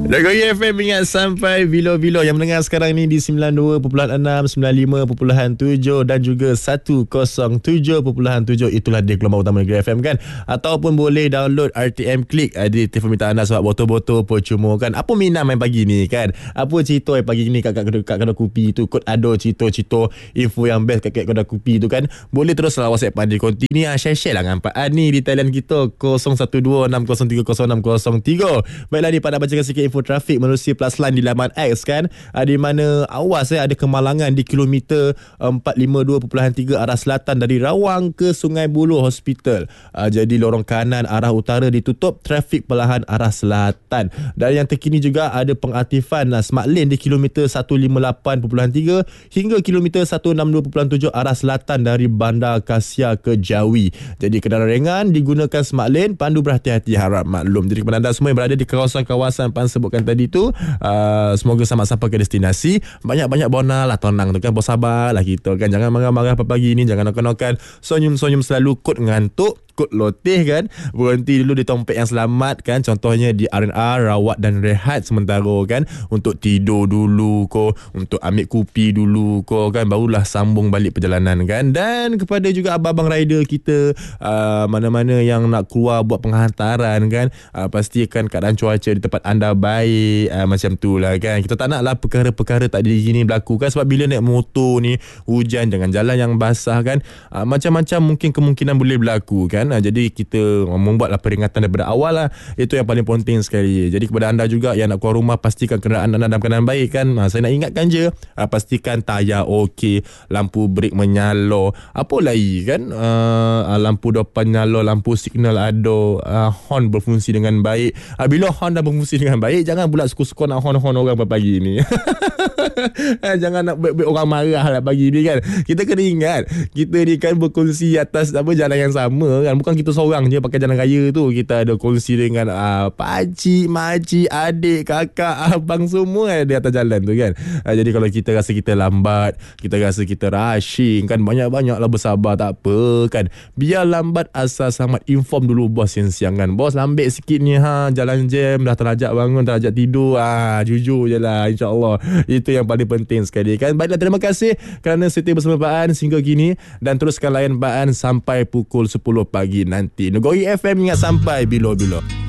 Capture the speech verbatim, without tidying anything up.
Negeri F M ingat sampai bilo-bilo. Yang mendengar sekarang ni di sembilan puluh dua perpuluhan enam, sembilan puluh lima perpuluhan tujuh dan juga seratus tujuh perpuluhan tujuh. Itulah dia gelombang utama Negeri F M kan. Ataupun boleh download R T M Click di telefon minta anda sebab botol-botol percuma kan. Apa minat main pagi ni kan. Apa cerita yang pagi ni kat, kat, kat, kat kedai kopi tu. Kod ada cerita-cerita info yang best kat, kat kedai kopi tu kan. Boleh teruslah WhatsApp Andi Konti ni. Share-share lah dengan Pak Ani di talian kita kosong satu dua enam kosong tiga kosong enam kosong tiga. Baiklah ni Pak nak bacakan sikit info trafik menerusi plus line di laman X kan, di mana awas eh, ada kemalangan di kilometer empat lima dua perpuluhan tiga arah selatan dari Rawang ke Sungai Buloh Hospital. Uh, jadi lorong kanan arah utara ditutup, trafik perlahan arah selatan. Dan yang terkini juga ada pengaktifan uh, smart lane di kilometer seratus lima puluh lapan perpuluhan tiga hingga kilometer seratus enam puluh dua perpuluhan tujuh arah selatan dari Bandar Kasia ke Jawi. Jadi kendaraan ringan digunakan smart lane, pandu berhati-hati, harap maklum. Jadi kepada anda semua yang berada di kawasan-kawasan Pan sebutkan tadi tu, uh, semoga selamat sampai ke destinasi. Banyak-banyak bona lah, tenang tu kan, bersabar lah kita kan. Jangan marah-marah pagi ni, jangan nokan-nokan, senyum-senyum selalu, kod ngantuk, kod loteh kan. Berhenti dulu di tempat yang selamat kan, contohnya di R and R, rawat dan rehat sementara kan, untuk tidur dulu ko, untuk ambil kopi dulu ko kan, barulah sambung balik perjalanan kan. Dan kepada juga abang-abang rider kita, uh, mana-mana yang nak keluar buat penghantaran kan, uh, pastikan keadaan cuaca di tempat anda baik, uh, macam tu lah kan. Kita tak nak lah perkara-perkara tak digini berlaku kan, sebab bila naik motor ni hujan, jangan jalan yang basah kan, uh, macam-macam mungkin kemungkinan boleh berlaku kan. uh, jadi kita membuatlah peringatan daripada awal lah, itu yang paling penting sekali. Jadi kepada anda juga yang nak keluar rumah, pastikan kenderaan anda dalam keadaan baik kan. uh, saya nak ingatkan je, uh, pastikan tayar okey, lampu brek menyala, apa lagi kan, uh, uh, lampu depan nyala, lampu signal ada, uh, horn berfungsi dengan baik. uh, bila horn dah berfungsi dengan baik, jangan pula suka-suka nak horn-horn orang pagi ni. Jangan nak buat orang marah lah pagi ni kan. Kita kena ingat, kita ni kan berkongsi atas apa jalan yang sama kan. Bukan kita seorang je pakai jalan raya tu. Kita ada kongsi dengan uh, pakcik, makcik, adik, kakak, abang, semua di atas jalan tu kan. uh, Jadi kalau kita rasa kita lambat, kita rasa kita rushing kan, banyak-banyaklah bersabar, tak apa kan. Biar lambat asal selamat, inform dulu bos siang-siang kan. Bos lambat sikit ni ha, jalan jam, dah terlajak bangun, terlajak tidur. ah Jujur je lah, insyaAllah. Itu yang paling penting sekali kan. Baiklah, terima kasih kerana setia bersama Pak An sehingga kini, dan teruskan layan Pak An sampai pukul sepuluh pagi nanti. Negeri F M ingat sampai bilo-bilo.